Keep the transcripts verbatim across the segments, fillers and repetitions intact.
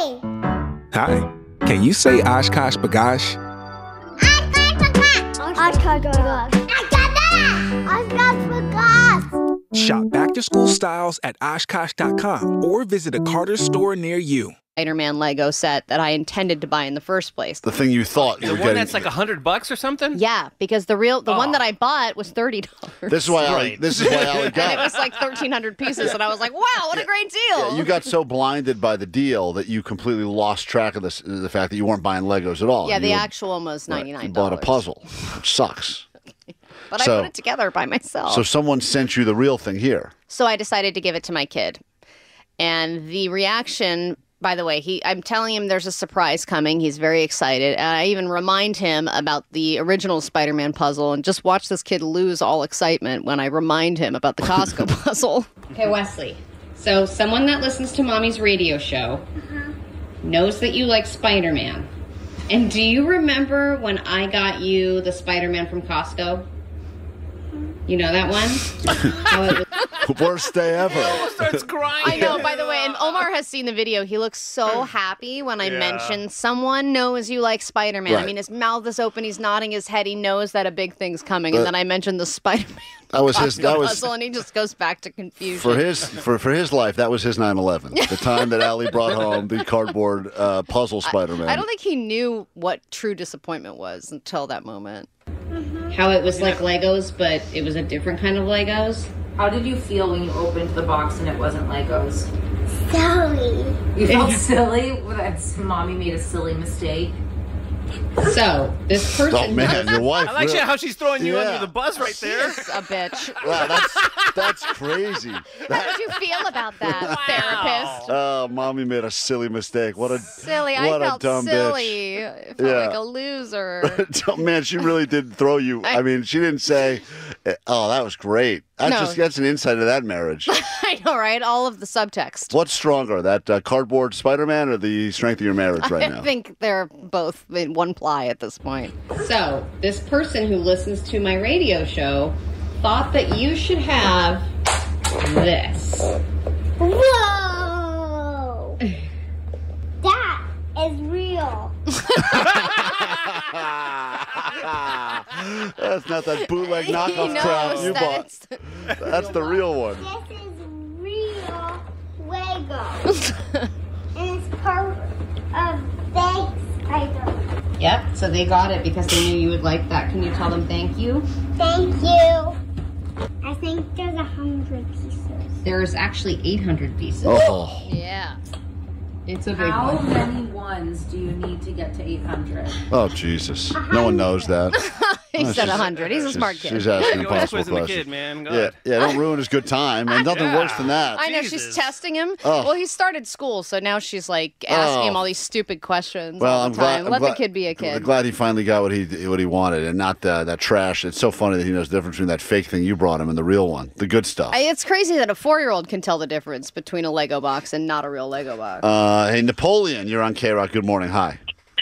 Hey! Hi. Can you say Oshkosh Bagosh? Oshkosh Bagosh. Oshkosh Bagosh. Shop back-to-school styles at Oshkosh dot com or visit a Carter's store near you. Spider-Man Lego set that I intended to buy in the first place. The thing you thought you The were one getting. that's like a hundred bucks or something? Yeah, because the real the Oh. one that I bought was thirty dollars. This is why Allie, Right. this is why Allie And it got it. was like thirteen hundred pieces, and I was like, wow, what a great deal. Yeah, you got so blinded by the deal that you completely lost track of this, the fact that you weren't buying Legos at all. Yeah, You the were- actual one was right, ninety-nine You dollars. bought a puzzle, which sucks. But So- I put it together by myself. So someone sent you the real thing here. So I decided to give it to my kid. And the reaction, by the way, he I'm telling him there's a surprise coming. He's very excited. And I even remind him about the original Spider-Man puzzle and just watch this kid lose all excitement when I remind him about the Costco puzzle. Okay, Wesley. So someone that listens to Mommy's radio show knows that you like Spider-Man. And do you remember when I got you the Spider-Man from Costco? You know that one? How it was Worst day ever. Starts crying. I know, by the way, and Omar has seen the video. He looks so happy when I Yeah. mention someone knows you like Spider-Man. I Right. mean, his mouth is open, he's nodding his head, he knows that a big thing's coming, and But- then I mentioned the Spider-Man That was his. That was puzzle, and he just goes back to confusion. for his for for his life. That was his nine eleven. The time that Allie brought home the cardboard uh, puzzle Spider-Man. I don't think he knew what true disappointment was until that moment. How it was like Legos, but it was a different kind of Legos. How did you feel when you opened the box and it wasn't Legos? Silly. You felt silly? Well, that's mommy made a silly mistake. So, this person... Oh man, your wife. I like really- how she's throwing you Yeah. under the bus right there. She's a bitch. Wow, that's that's crazy. How did you feel about that, therapist? Oh, mommy made a silly mistake. What a Silly. I what a felt dumb silly. I felt Yeah. like a loser. bitch. Man, she really did throw you. I mean, she didn't say, "Oh, that was great." That No. just gets an insight of that marriage. I know, right? All of the subtext. What's stronger, that uh, cardboard Spider-Man or the strength of your marriage right I now? think they're both in one ply at this point. So, this person who listens to my radio show thought that you should have this. Whoa! That is real. That's not that bootleg He knockoff knows crap you that bought. it's- That's the real one. This is real Lego. And it's part of big Spider-Man. Yep, so they got it because they knew you would like that. Can you tell them thank you? Thank you. I think there's a hundred pieces. There's actually eight hundred pieces. Oh, Yeah. It's a big How one. many ones do you need to get to eight hundred? oh, Jesus! No one knows that. He Oh, said she's- one hundred. He's a she's- smart kid. She's asking You're always impossible quizzing the questions. kid, man. Go Yeah, ahead. yeah. Don't ruin his good time. And nothing Yeah. worse than that. I know, she's Jesus. testing him. Oh. Well, he started school, so now she's like asking Oh. him all these stupid questions Well, all I'm the glad. time. I'm Let glad, the kid be a I'm kid. glad he finally got what he what he wanted, and not uh, that trash. It's so funny that he knows the difference between that fake thing you brought him and the real one, the good stuff. I, it's crazy that a four-year-old can tell the difference between a Lego box and not a real Lego box. Uh, hey, Napoleon, you're on K-Rock. Good morning. Hi.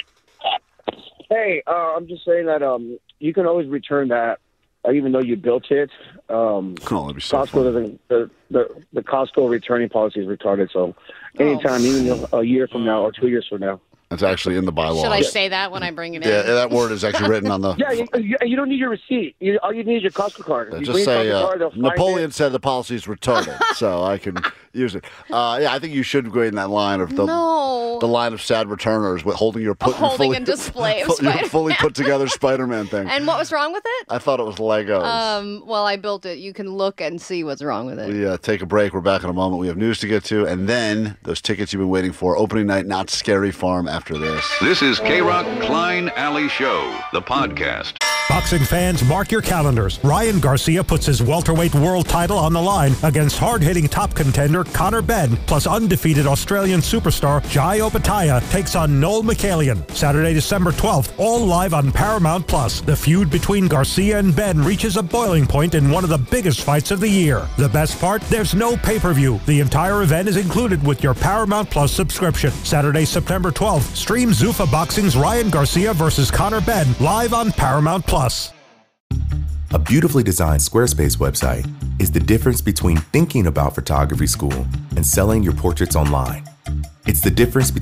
Hey, uh, I'm just saying that um, you can always return that, uh, even though you built it. Um, Oh, that'd be so Costco funny. doesn't. The, the the Costco returning policy is retarded. So, anytime, Oh. even a year from now or two years from now. It's actually in the bylaws. Should I say that when I bring it in? Yeah, that word is actually written on the. Yeah, you, you, you don't need your receipt. You, all you need is your Costco card. Uh, You Just bring say your Costco uh, card, they'll find Napoleon it. said the policy is retarded, so I can use it. Uh, yeah, I think you should go in that line of the No. the line of sad returners with holding your put Holding fully, a display of your Spider-Man. fully put together Spider-Man thing. And what was wrong with it? I thought it was Legos. Um, well, I built it. You can look and see what's wrong with it. We uh, take a break. We're back in a moment. We have news to get to, and then those tickets you've been waiting for. Opening night, Not Scary Farm. After this, This is K-Rock Klein Alley Show, the podcast. Boxing fans, mark your calendars. Ryan Garcia puts his welterweight world title on the line against hard-hitting top contender Conor Benn, plus undefeated Australian superstar Jai Opetaia takes on Noel Mikhailian. Saturday, December twelfth, all live on Paramount Plus. The feud between Garcia and Benn reaches a boiling point in one of the biggest fights of the year. The best part? There's no pay-per-view. The entire event is included with your Paramount Plus subscription. Saturday, September twelfth, stream Zuffa Boxing's Ryan Garcia versus Conor Benn live on Paramount Plus. A beautifully designed Squarespace website is the difference between thinking about photography school and selling your portraits online. It's the difference between